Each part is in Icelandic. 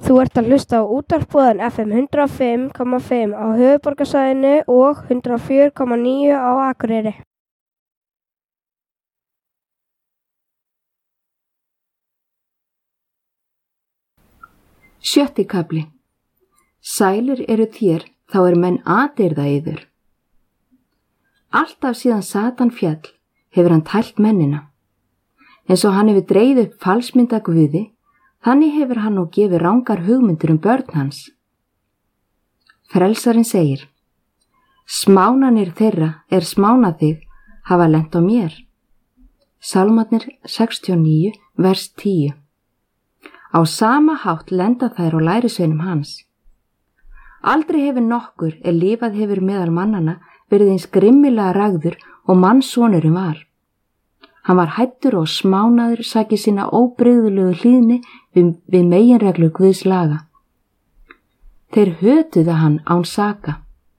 Þú ert að hlusta á útvarpsboðan FM 105,5 á höfuðborgarsvæðinu og 104,9 á Akureyri. Sjötti kafli. Sælir eru þér, þá menn atirða yður. Alltaf síðan Satan fjall hefur hann tælt mennina. Eins og hann hefur dreigð upp falsmynda Guði, þannig hefur hann nú gefið rangar hugmyndir börn hans. Frelsarinn segir: Smánanir þeirra smánað þig, hafa lent á mér. Sálmarnir 69, vers 10. Á sama hátt lenda þær á lærisveinum hans. Aldrei hefur nokkur lifað hefur meðal mannana verið eins grimmilega ragður og mannssonurinn var. Hann var hættur og smánaður sakir sína óbrigðulegu hlýðni við meginreglu Guðs laga. Þeir hötuðu hann án saka.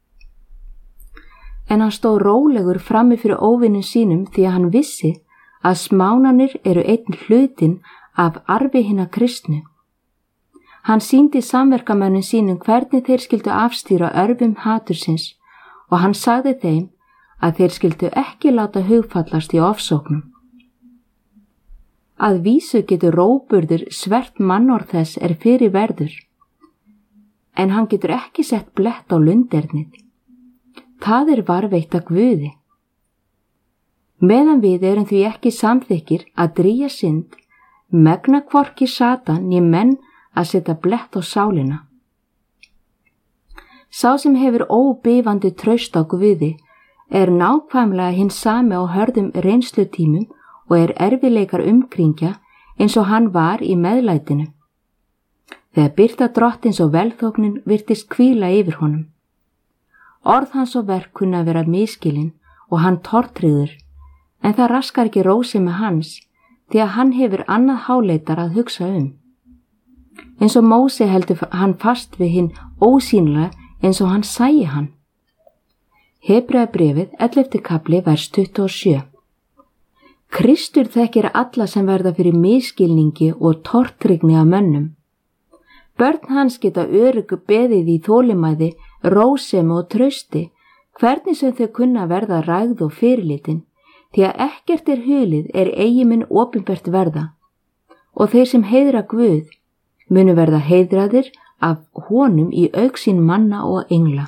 En hann stóð rólegur frammi fyrir óvinum sínum því að hann vissi að smánanir eru einn hlutin af arfi hinna kristnu. Hann sýndi samverkamönnum sínum hvernig þeir skyldu afstýra örfum hatursins og hann sagði þeim að þeir skyldu ekki láta hugfallast í ofsóknum. Að vísu getur rógburður svert mannorð þess fyrir verður, en hann getur ekki sett blett á lundernið. Það varveitt af Guði. Meðan við erum því ekki samþykkir að drýja synd, megna hvorki Satan né menn að setja blett á sálina. Sá sem hefur óbifandi traust á Guði nákvæmlega hinn sami á hörðum reynslutímum og erfiðleikar umkringja eins og hann var í meðlætinu. Þegar birta drottins og velþóknin virtist hvíla yfir honum. Orð hans og verk kunna vera miskilin og hann tortryður, en það raskar ekki rósemi hans því að hann hefur annað háleitar að hugsa Eins og Móse heldur hann fast við hinn ósýnilega eins og hann sæi hann. Hebreabréfið 11. kafli vers 27. Kristur þekkir alla sem verða fyrir miskilningi og tortryggni af mönnum. Börn hans geta öruggu beðið í þolinmæði, rósemi og trausti, hvernig sem þau kunna verða rægð og fyrirlitin, því að ekkert hulið eigi minn opinbert verða, og þeir sem heiðra Guð munu verða heiðraðir af honum í augsýn manna og engla.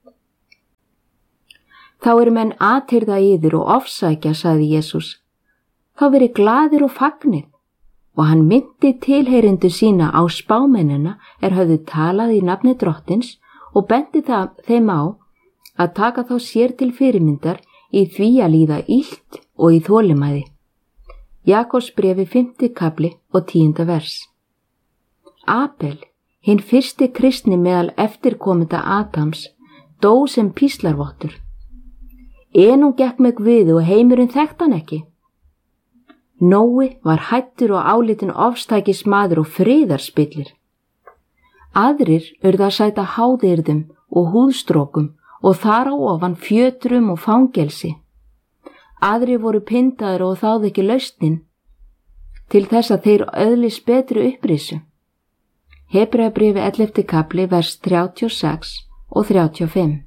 Þá menn atirða yður og ofsækja, sagði Jesús. Þá verið glaðir og fagnir, og hann myndi tilheyrendur sína á spámennina höfðu talað í nafni drottins og benti þeim á að taka þá sér til fyrirmyndar í því að líða illt og í þolinmæði. Jakobsbréfi 5. kafli og 10. vers. Abel, hinn fyrsti kristni meðal eftirkomenda Adams, dó sem píslarvottur. Enung gekk með Guði og heimurinn þekkti hann ekki. Nói var hættur og álitinn ofstækis maður og friðarspillir. Aðrir urðu að sæta háðyrðum og húðstrókum og þar á ofan fjötrum og fangelsi. Aðrir voru pyndaðir og þáðu ekki lausnin til þess að þeir öðlis betri upprisu. Hebreabréfi 11. kafli vers 36 og 35.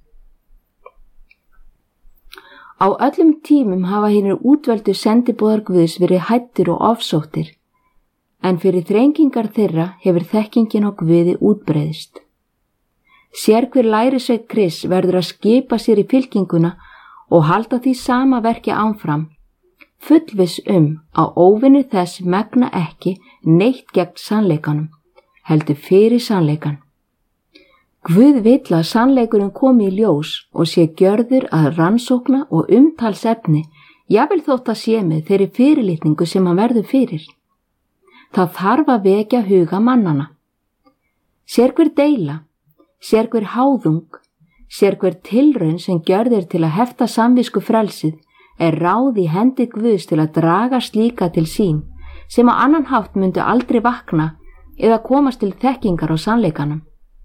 Á öllum tímum hafa hinir útveldu sendiboðar Guðs verið hættir og ofsóttir, en fyrir þrengingar þeirra hefur þekkingin á Guði útbreiðst. Sér hver lærisveinn Krists verður að skipa sér í fylkinguna og halda því sama verki áfram, fullviss að óvinir þess megna ekki neitt gegn sannleikanum, heldur fyrir sannleikan. Guð vill að sannleikurinn komi í ljós og sé gjörður að rannsókna og umtalsefni, jafnvel þótt að sé með þeirri fyrirlitningu sem hann verður fyrir. Það þarf að vekja huga mannana. Sér hver deila, sér hver háðung, sér hver tilraun sem gjörðir til að hefta samvisku frelsið ráð í hendi Guðs til að draga slíka til sín, sem á annan hátt myndu aldrei vakna eða komast til þekkingar á sannleikanum.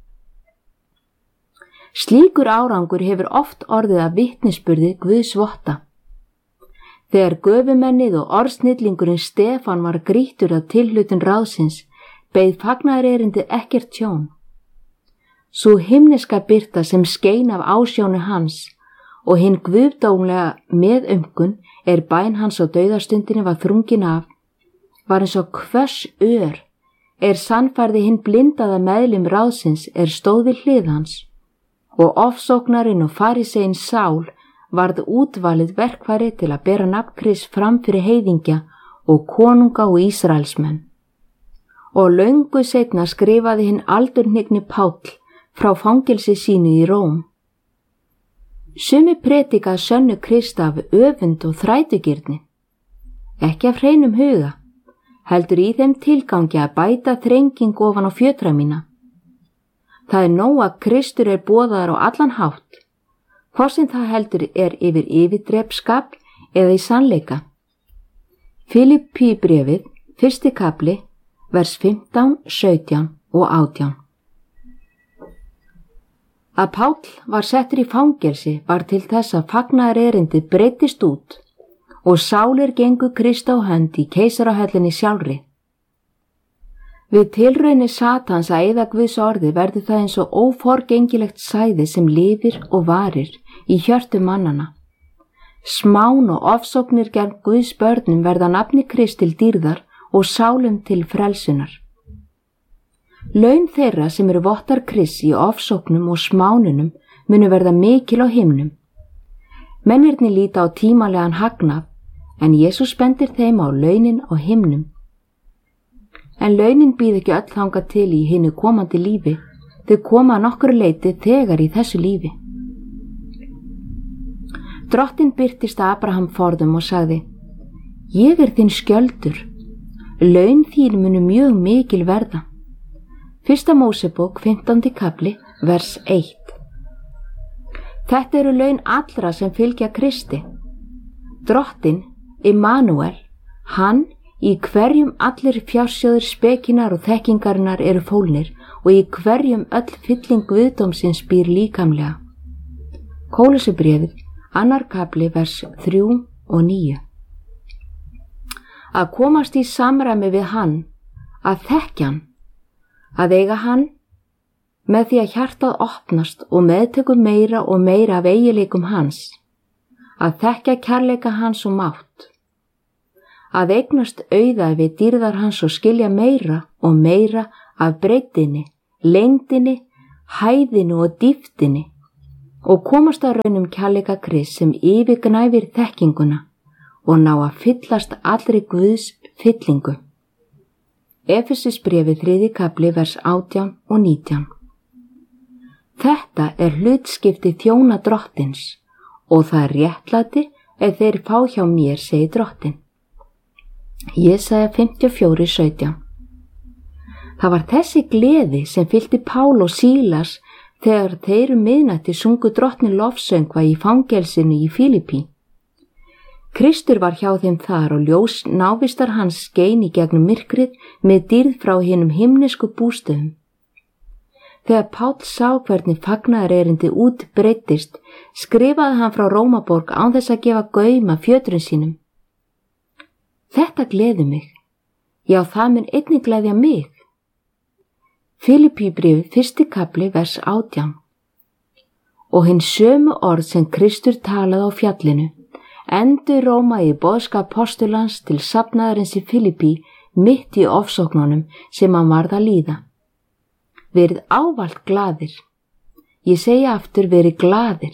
Slíkur árangur hefur oft orðið að vitnisburði Guðs votta. Þegar göfumennið og orðsnillingurinn Stefán var grýttur af tilhlutun ráðsins, beið fagnaðarerindið ekkert tjón. Sú himneska birta sem skein af ásjónu hans og hinn guðdómlega meðaumkun bæn hans á dauðastundinni var þrungin af, var eins og hvöss ör sannfærði hinn blindaða meðlim ráðsins stóð við hlið hans, og ofsóknarinn og farisegin Sál varð útvalið verkfæri til að bera nafn Krists fram fyrir heiðingja og konunga og Ísraelsmenn. Og löngu seinna skrifaði hinn aldurhnigni Páll frá fangelsi sínu í Róm. Sumi predikað sönnu Krist af öfund og þrætugirni, ekki af hreinum huga, heldur í þeim tilgangi að bæta þrenging ofan á fjötra mína. Það nóg að Kristur boðaður á allan hátt, hvort sem það heldur yfir yfirdrepskap eða í sannleika. Filippí bréfið, 1. kafli, vers 15, 17 og 18. Að Páll var settur í fangelsi var til þess að fagnaðarerindið breyttist út og sálir gengu Krist á hönd í keisarahöllinni sjálfri. Við tilraunir Satans að eyða Guðs orði verður það eins og óforgengilegt sæði sem lifir og varir í hjörtum mannana. Smán og ofsóknir gegn Guðs börnum verða nafni Krist til dýrðar og sálum til frelsunar. Laun þeirra sem vottar Krists í ofsóknum og smánunum munu verða mikil á himnum. Mennirnir líta á tímalegan hagnað, en Jesús bendir þeim á launin á himnum. En launin býð ekki öll þangað til í hinu komandi lífi, þau koma að nokkru leyti þegar í þessu lífi. Drottinn birtist Abraham forðum og sagði: Ég þinn skjöldur, laun þín munu mjög mikil verða. 1. Mósebók, 15. kafli, vers 1. Þetta laun allra sem fylgja Kristi. Drottinn, Immanuel, hann í hverjum allir fjársjóðir spekinar og þekkingarinnar fólnir og í hverjum öll fylling guðdómsins býr líkamlega. Kólussubréfið, 2. kafli, vers 3 og 9. Að komast í samræmi við hann, að þekkja hann, að eiga hann, með því að hjartað opnast og meðtöku meira og meira af eiginleikum hans, að þekkja kærleika hans og mátt, að eignast auða við dýrðar hans og skilja meira og meira af breiddinni, lengdinni, hæðinu og dýptinni og komast að raunum kærleika Krists sem yfirgnæfir þekkinguna og ná að fyllast allri Guðs fyllingu. Efesisbréfið, 3. kafli, vers 18 og 19. Þetta hlutskipti þjóna Drottins og það réttlæti ef þeir fá hjá mér, segir Drottinn. Jesaja 54, 17. Það var þessi gleði sem fylgdi Pál og Sílas þegar þeir miðnætti sungu Drottni lofsöngva í fangelsinu í Filippí. Kristur var hjá þeim þar og ljós návistar hans skein í gegnum myrkrið með dýrð frá hinum himnesku bústöðum. Þegar Páll sá hvernig fagnaðarerindið útbreiddist, skrifaði hann frá Rómaborg án þess að gefa gaum að fjötrum sínum. Þetta gleði mig, já það mun einnig gleðja mig. Filippíbréfið, 1. kafli, vers 18. Og hinn sömu orð sem Kristur talaði á fjallinu enduróma í boðskap postulans til safnaðarins í Filippí mitt í ofsóknunum sem hann varð að líða. Verið ávallt glaðir. Ég segi aftur, verið glaðir.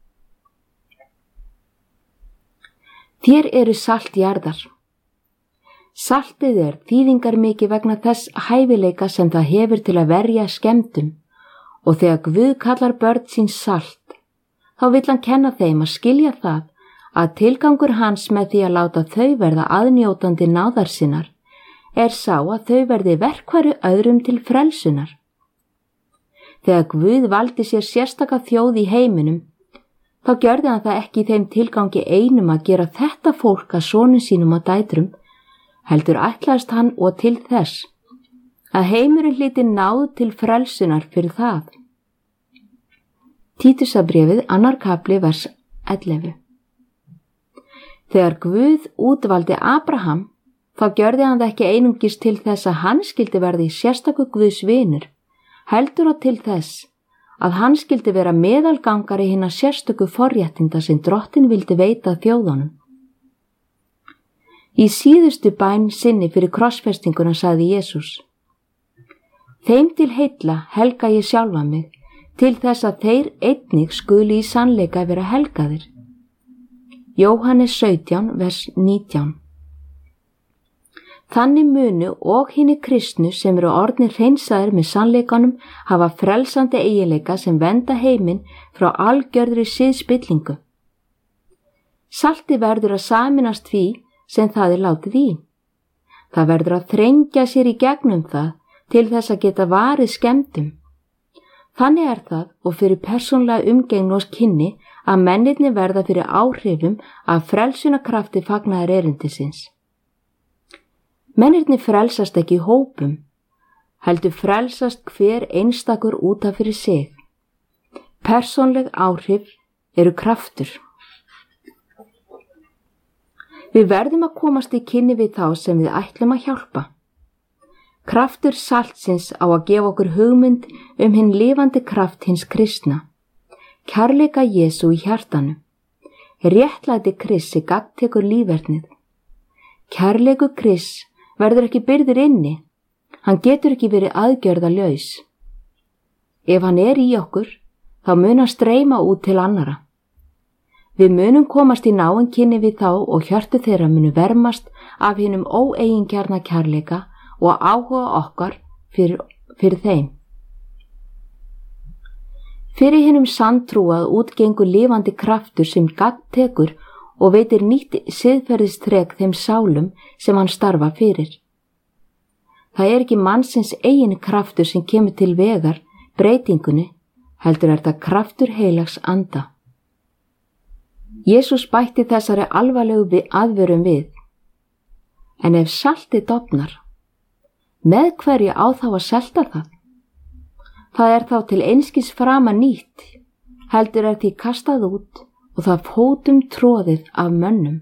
Þér salt jarðar. Saltið þýðingar mikið vegna þess hæfileika sem það hefur til að verja skemmdum og þegar Guð kallar börn sín salt, þá vill hann kenna þeim að skilja það að tilgangur hans með því að láta þau verða aðnjótandi náðar sinnar sá að þau verði verkfæri öðrum til frelsunar. Þegar Guð valdi sér sérstaka þjóð í heiminum, þá gjörði hann það ekki í þeim tilgangi einum að gera þetta fólk að sonum sínum og dætrum, heldur ætlaðist hann og til þess að heimurinn hlyti náð til frelsunar fyrir það. Títusarbréfið, 2. kafli, vers 11. Þegar Guð útvaldi Abraham, þá gjörði hann það ekki einungis til þess að hann skildi verði sérstakur Guðs vinur, heldur og til þess að hann skildi vera meðalgangari hinna sérstöku forréttinda sem Drottinn vildi veita þjóðunum. Í síðustu bæn sinni fyrir krossfestinguna sagði Jesús: Þeim til heilla helga ég sjálfa mig, til þess að þeir einnig skuli í sannleika vera helgaðir. Jóhannes 17, vers 19. Þannig munu og hinni kristnu sem eru orðnir hreinsaðir með sannleikanum hafa frelsandi eiginleika sem venda heiminn frá algjörðri siðspillingu. Salti verður að sameinast því sem það látið í. Það verður að þrengja sér í gegnum það til þess að geta varið skemmdum. Þannig það og fyrir persónlega umgengni og kynni að mennirnir verða fyrir áhrifum af frelsunarkrafti fagnaðar erindisins. Mennirnir frelsast ekki í hópum, heldur frelsast hver einstakur út af fyrir sig. Persónleg áhrif eru kraftur. Við verðum að komast í kynni við þá sem við ætlum að hjálpa. Kraftur saltsins á að gefa okkur hugmynd hinn lifandi kraft hins kristna, kærleika Jesú í hjartanu, réttlæti Krists sem gagntekur lífernið. Kærleiku Krists verður ekki byrður inni, hann getur ekki verið aðgjörðalaus. Ef hann í okkur, þá mun hann streyma út til annara. Við munum komast í náin kynni við þá og hjörtu þeirra munu vermast af hinum óeigingjarna kærleika og áhuga okkar fyrir þeim. Fyrir hinum sanntrúað útgengur lifandi kraftur sem gagntekur og veitir nýtt siðferðistrek þeim sálum sem hann starfa fyrir. Það ekki mannsins eigin kraftur sem kemur til vegar breytingunni, heldur það kraftur heilags anda. Jesús bætti þessari alvarlegu aðvörum við. En ef saltið dofnar, með hverju á þá að selta það? Það þá til einskis frama nýtt, heldur því kastað út og það fótum tróðið af mönnum.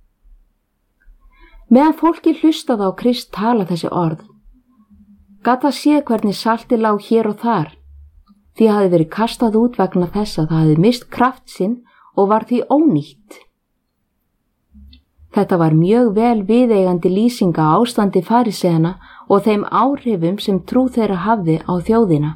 Meðan fólki hlustaði á Krist tala þessi orð, gat það séð hvernig saltið lá hér og þar, því hafði verið kastað út vegna þess að það hafði mist kraft sinn og var því ónýtt. Þetta var mjög vel viðeigandi lýsinga á ástandi farisæana og þeim áhrifum sem trú þeirra hafði á þjóðina.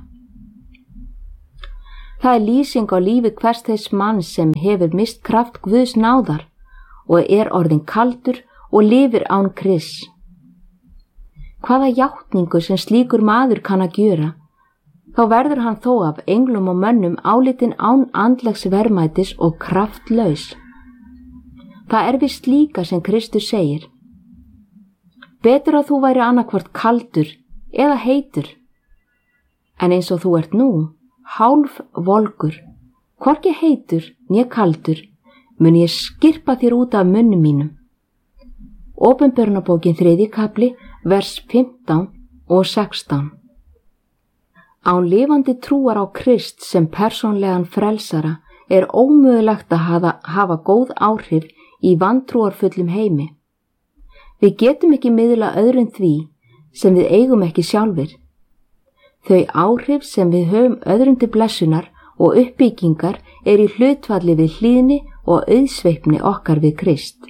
Það lýsing á lífi hvers þess manns sem hefur mist kraft Guðs náðar og orðinn kaldur og lifir án Krists. Hvaða játningu sem slíkur maður kann að gjöra, þá verður hann þó af englum og mönnum álitinn án andlegs verðmætis og kraftlaus. Það víst líka sem Kristus segir: Betur að þú væri annarkvort kaldur eða heitur, en eins og þú ert nú, hálf volgur, hvorki heitur né kaldur, mun ég skirpa þér út af munni mínum. Opinberunarbókin 3. kafli, vers 15 og 16. Án lifandi trúar á Krist sem persónlegan frelsara ómögulegt að hafa góð áhrif í vantrúarfullum heimi. Við getum ekki miðla öðrum því sem við eigum ekki sjálfir. Þau áhrif sem við höfum öðrum til blessunar og uppbyggingar í hlutfalli við hlýðni og auðsveifni okkar við Krist.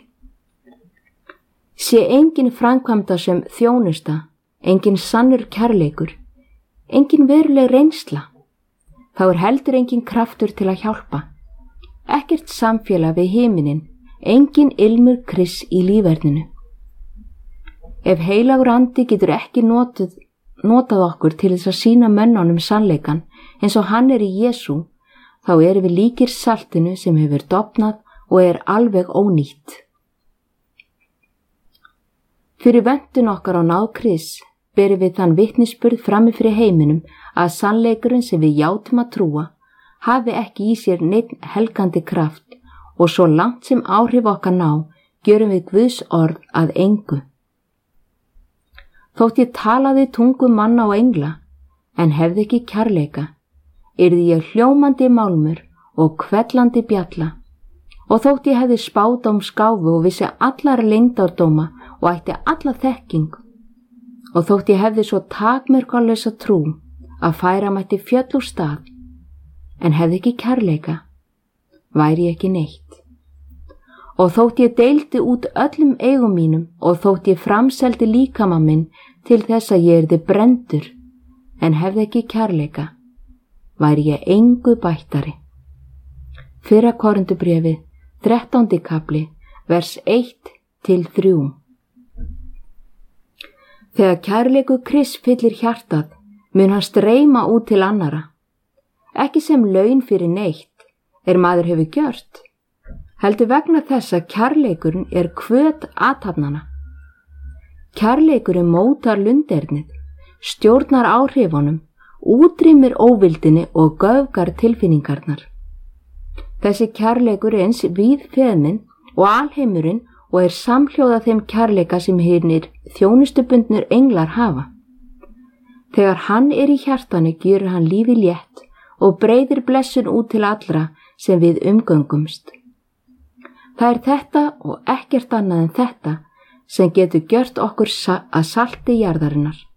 Sé engin framkvæmda sem þjónusta, engin sannur kærleikur, engin veruleg reynsla, þá heldur engin kraftur til að hjálpa, ekkert samfélag við himinin, engin ilmur Krists í líferninu. Ef heilagur andi getur ekki notað okkur til þess að sýna mönnunum sannleikan eins og hann í Jesú, þá við líkir saltinu sem hefur dofnað og alveg ónýtt. Fyrir vöntun okkar á náð Krists berum við þann vitnisburð frammi fyrir heiminum að sannleikurinn sem við játum að trúa hafi ekki í sér neinn helgandi kraft og svo langt sem áhrif okkar ná, gjörum við Guðs orð að engu. Þótt ég talaði tungu manna og engla, en hefði ekki kærleika, yrði ég hljómandi málmur og hvellandi bjalla, og þótt ég hefði spádóm skáfu og vissi allar leyndardóma og ætti alla þekking og þótt ég hefði svo takmörkalausa trú að færa mætti fjöll úr stað en hefði ekki kærleika, væri ég ekki neitt. Og þótt ég deildi út öllum eigum mínum og þótt ég framseldi líkama minn til þess að ég yrði brenndur en hefði ekki kærleika, væri ég engu bættari. Fyrra Korintubréfið, 13. kafli, vers 1-3. Þegar kærleikur Krists fyllir hjartað, mun hann streyma út til annara. Ekki sem laun fyrir neitt, maður hefur gjört, heldur vegna þess að kærleikurinn hvöt athafnana. Kærleikurinn mótar lundernið, stjórnar áhrifunum, útrýmir óvildinni og göfgar tilfinningarnar. Þessi kærleikur eins víðfeðminn og alheimurinn og samhljóða þeim kærleika sem hinir þjónustubundnir englar hafa. Þegar hann í hjartanu gjörur hann lífi létt og breiðir blessun út til allra sem við umgöngumst. Það þetta og ekkert annað en þetta sem getur gjört okkur að salti jarðarinnar.